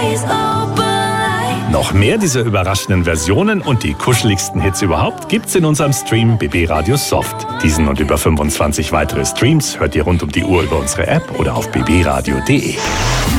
eyes open wide. Noch mehr dieser überraschenden Versionen und die kuscheligsten Hits überhaupt gibt's in unserem Stream BB Radio Soft. Diesen und über 25 weitere Streams hört ihr rund um die Uhr über unsere App oder auf bbradio.de.